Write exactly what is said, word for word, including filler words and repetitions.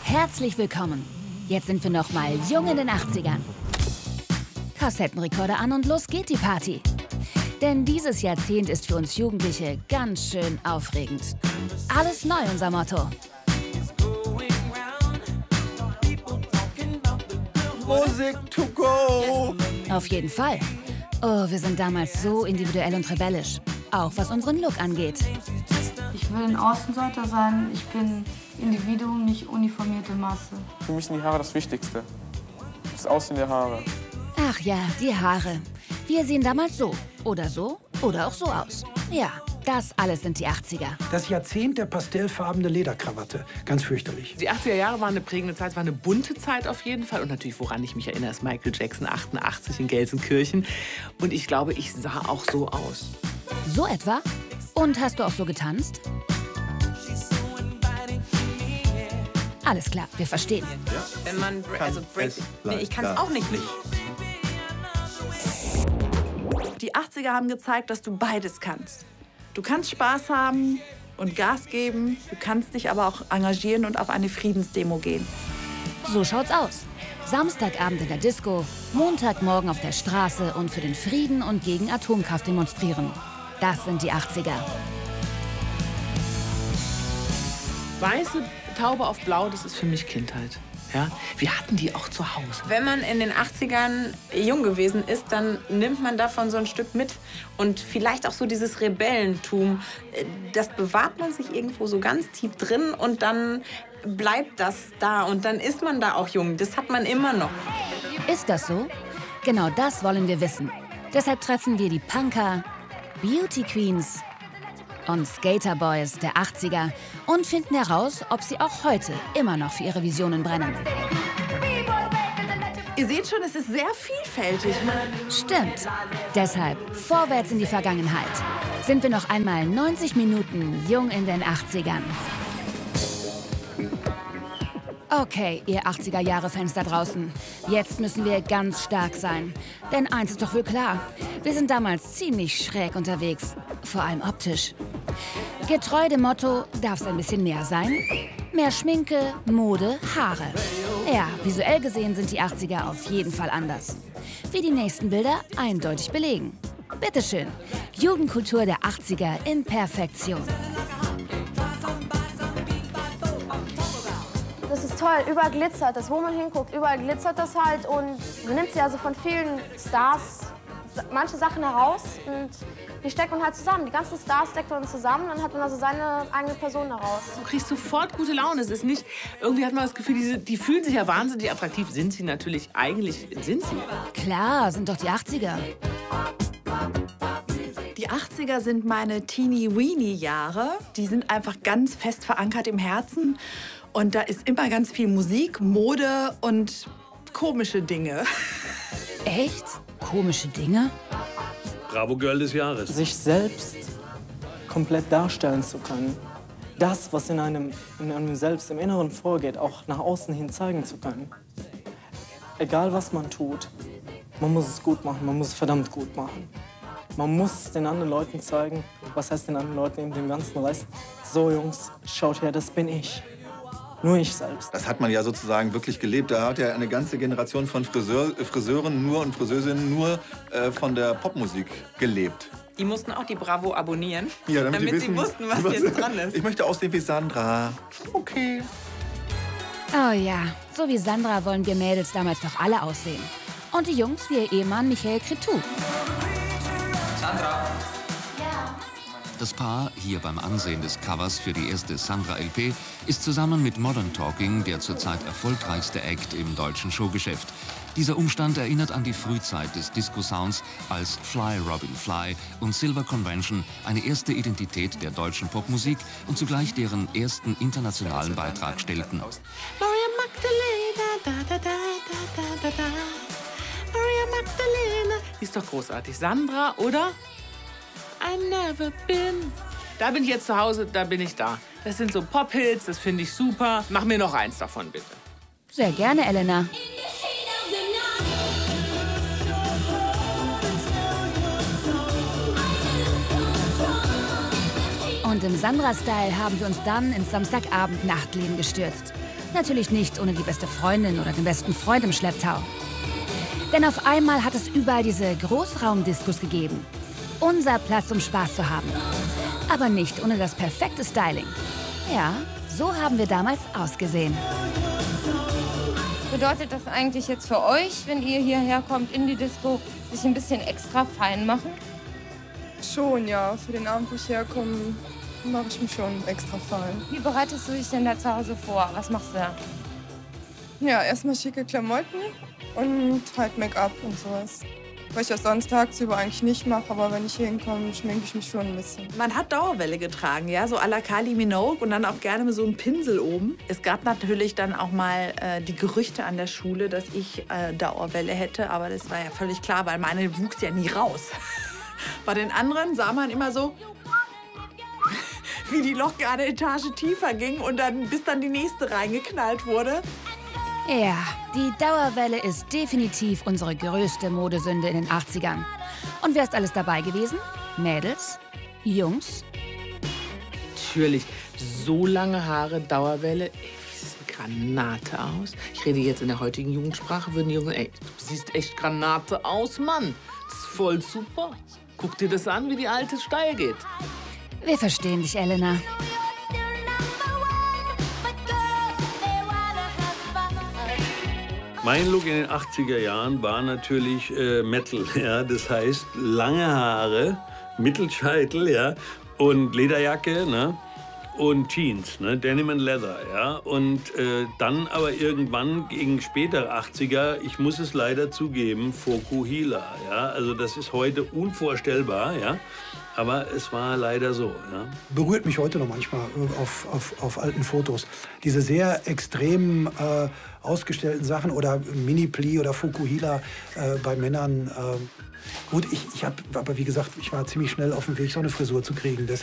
Herzlich willkommen. Jetzt sind wir noch mal jung in den achtzigern. Kassettenrekorder an und los geht die Party. Denn dieses Jahrzehnt ist für uns Jugendliche ganz schön aufregend. Alles neu, unser Motto. Musik to go! Auf jeden Fall. Oh, wir sind damals so individuell und rebellisch. Auch was unseren Look angeht. Ich will ein Außenseiter sein. Ich bin Individuum, nicht uniformierte Masse. Für mich sind die Haare das Wichtigste. Das Aussehen der Haare. Ach ja, die Haare. Wir sehen damals so. Oder so. Oder auch so aus. Ja, das alles sind die achtziger. Das Jahrzehnt der pastellfarbene Lederkrawatte. Ganz fürchterlich. Die achtziger Jahre waren eine prägende Zeit, es war eine bunte Zeit auf jeden Fall. Und natürlich, woran ich mich erinnere, ist Michael Jackson achtundachtzig in Gelsenkirchen. Und ich glaube, ich sah auch so aus. So etwa? Und hast du auch so getanzt? Alles klar, wir verstehen. Ja. Wenn man, also Break, nee, ich kann es auch nicht. nicht. Die achtziger haben gezeigt, dass du beides kannst. Du kannst Spaß haben und Gas geben, du kannst dich aber auch engagieren und auf eine Friedensdemo gehen. So schaut's aus. Samstagabend in der Disco, Montagmorgen auf der Straße und für den Frieden und gegen Atomkraft demonstrieren. Das sind die achtziger. Weiße Taube auf Blau, das ist für mich Kindheit. Ja? Wir hatten die auch zu Hause. Wenn man in den achtzigern jung gewesen ist, dann nimmt man davon so ein Stück mit. Und vielleicht auch so dieses Rebellentum, das bewahrt man sich irgendwo so ganz tief drin und dann bleibt das da und dann ist man da auch jung. Das hat man immer noch. Ist das so? Genau das wollen wir wissen. Deshalb treffen wir die Punker, Beauty Queens und Skaterboys der achtziger und finden heraus, ob sie auch heute immer noch für ihre Visionen brennen. Ihr seht schon, es ist sehr vielfältig. Stimmt. Deshalb vorwärts in die Vergangenheit. Sind wir noch einmal neunzig Minuten jung in den achtzigern. Okay, ihr achtziger-Jahre-Fans da draußen. Jetzt müssen wir ganz stark sein. Denn eins ist doch wohl klar. Wir sind damals ziemlich schräg unterwegs. Vor allem optisch. Getreu dem Motto, darf es ein bisschen mehr sein? Mehr Schminke, Mode, Haare. Ja, visuell gesehen sind die achtziger auf jeden Fall anders. Wie die nächsten Bilder eindeutig belegen. Bitteschön. Jugendkultur der achtziger in Perfektion. Das ist toll, überall glitzert das, wo man hinguckt, überall glitzert das halt und man nimmt sie also von vielen Stars manche Sachen heraus und die steckt man halt zusammen. Die ganzen Stars steckt man zusammen, dann hat man also seine eigene Person daraus. Du kriegst sofort gute Laune. Es ist nicht, irgendwie hat man das Gefühl, die, die fühlen sich ja wahnsinnig attraktiv. Sind sie natürlich, eigentlich sind sie. Klar, sind doch die achtziger. Die achtziger sind meine Teenie-Weenie-Jahre. Die sind einfach ganz fest verankert im Herzen. Und da ist immer ganz viel Musik, Mode und komische Dinge. Echt? Komische Dinge? Bravo Girl des Jahres. Sich selbst komplett darstellen zu können. Das, was in einem, in einem selbst im Inneren vorgeht, auch nach außen hin zeigen zu können. Egal, was man tut, man muss es gut machen, man muss es verdammt gut machen. Man muss den anderen Leuten zeigen, was heißt den anderen Leuten in dem ganzen Rest? So, Jungs, schaut her, das bin ich. Nur ich selbst. Das hat man ja sozusagen wirklich gelebt. Da hat ja eine ganze Generation von Friseur, Friseuren nur und Friseurinnen nur äh, von der Popmusik gelebt. Die mussten auch die Bravo abonnieren, ja, damit, damit sie, wissen, sie wussten, was, was jetzt dran ist. Ich möchte aussehen wie Sandra. Okay. Oh ja, so wie Sandra wollen wir Mädels damals doch alle aussehen. Und die Jungs wie ihr Ehemann Michael Cretu. Sandra. Das Paar, hier beim Ansehen des Covers für die erste Sandra-L P, ist zusammen mit Modern Talking der zurzeit erfolgreichste Act im deutschen Showgeschäft. Dieser Umstand erinnert an die Frühzeit des Disco-Sounds, als Fly Robin Fly und Silver Convention eine erste Identität der deutschen Popmusik und zugleich deren ersten internationalen Beitrag stellten. Maria Magdalena, da, da, da, da, da, da. Maria Magdalena. Die ist doch großartig. Sandra, oder? I never been. Da bin ich jetzt zu Hause, da bin ich da. Das sind so Pop-Hits, das finde ich super. Mach mir noch eins davon, bitte. Sehr gerne, Elena. Und im Sandra-Style haben wir uns dann ins Samstagabend-Nachtleben gestürzt. Natürlich nicht ohne die beste Freundin oder den besten Freund im Schlepptau. Denn auf einmal hat es überall diese Großraumdiskus gegeben. Unser Platz, um Spaß zu haben. Aber nicht ohne das perfekte Styling. Ja, so haben wir damals ausgesehen. Bedeutet das eigentlich jetzt für euch, wenn ihr hierher kommt in die Disco, sich ein bisschen extra fein machen? Schon, ja. Für den Abend, wo ich herkomme, mache ich mich schon extra fein. Wie bereitest du dich denn da zu Hause vor? Was machst du da? Ja, erstmal schicke Klamotten und halt Make-up und sowas. Was ich das sonst tagsüber eigentlich nicht mache, aber wenn ich hier hinkomme, schminke ich mich schon ein bisschen. Man hat Dauerwelle getragen, ja, so à la Kylie Minogue und dann auch gerne mit so einem Pinsel oben. Es gab natürlich dann auch mal äh, die Gerüchte an der Schule, dass ich äh, Dauerwelle hätte, aber das war ja völlig klar, weil meine wuchs ja nie raus. Bei den anderen sah man immer so, wie die locker eine Etage tiefer ging und dann bis dann die nächste reingeknallt wurde. Ja, die Dauerwelle ist definitiv unsere größte Modesünde in den achtzigern. Und wer ist alles dabei gewesen? Mädels? Jungs? Natürlich, so lange Haare, Dauerwelle, ey, wie sieht eine Granate aus? Ich rede jetzt in der heutigen Jugendsprache, würden die Jungs, ey, du siehst echt Granate aus, Mann. Das ist voll super. Guck dir das an, wie die alte steil geht. Wir verstehen dich, Elena. Mein Look in den achtziger Jahren war natürlich äh, Metal, ja, das heißt lange Haare, Mittelscheitel, ja, und Lederjacke, ne, und Jeans, ne, Denim and Leather, ja, und äh, dann aber irgendwann gegen spätere achtziger, ich muss es leider zugeben, Fokuhila, ja, also das ist heute unvorstellbar, ja. Aber es war leider so, ja. Berührt mich heute noch manchmal auf, auf, auf alten Fotos. Diese sehr extremen äh, ausgestellten Sachen oder Mini-Pli oder Fokuhila äh, bei Männern. Äh, gut, ich, ich habe, aber wie gesagt, ich war ziemlich schnell auf dem Weg, so eine Frisur zu kriegen.